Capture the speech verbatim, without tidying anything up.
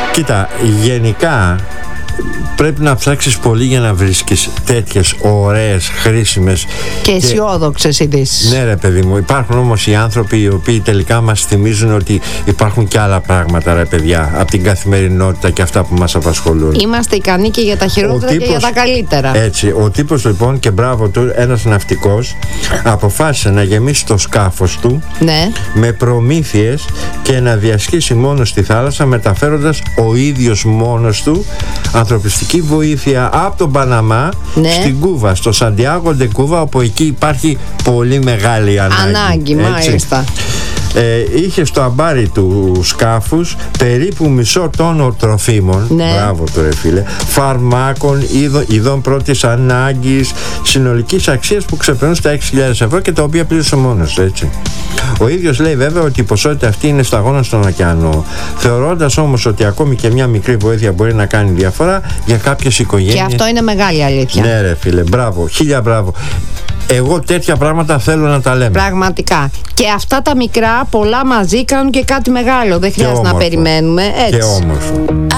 Κοίτα, γενικά πρέπει να ψάξεις πολύ για να βρίσκεις τέτοιες ωραίες, χρήσιμες και αισιόδοξες ειδήσεις. Ναι ρε παιδί μου, υπάρχουν όμως οι άνθρωποι οι οποίοι τελικά μας θυμίζουν ότι υπάρχουν και άλλα πράγματα ρε παιδιά από την καθημερινότητα και αυτά που μας απασχολούν. Είμαστε ικανοί και για τα χειρότερα τύπος, και για τα καλύτερα. Έτσι, ο τύπος λοιπόν, και μπράβο του, ένας ναυτικός αποφάσισε να γεμίσει το σκάφος του, ναι, με προμήθειες και να διασχίσει μόνο στη θάλασσα, μεταφέροντας ο ίδιος μόνος του ανθρωπιστική βοήθεια από τον Παναμά, ναι, στην Κούβα, στο Σαντιάγο ντε Κούβα, όπου εκεί υπάρχει πολύ μεγάλη ανάγκη. Ανάγκη, μάλιστα. Ε, είχε στο αμπάρι του σκάφους περίπου μισό τόνο τροφίμων, ναι, μπράβο του ρε φίλε, φαρμάκων, είδων, ειδών πρώτης ανάγκης, συνολικής αξίας που ξεπερνούν στα έξι χιλιάδες ευρώ και τα οποία πλήρωσε μόνος, έτσι. Ο ίδιος λέει βέβαια ότι η ποσότητα αυτή είναι σταγόνα στον ωκεανό, θεωρώντας όμως ότι ακόμη και μια μικρή βοήθεια μπορεί να κάνει διαφορά για κάποιες οικογένειες. Και αυτό είναι μεγάλη αλήθεια. Ναι ρε φίλε, μπράβο, χίλια μπράβο. Εγώ τέτοια πράγματα θέλω να τα λέμε. Πραγματικά. Και αυτά τα μικρά πολλά μαζί κάνουν και κάτι μεγάλο. Δεν χρειάζεται να περιμένουμε. Έτσι. Και όμορφο.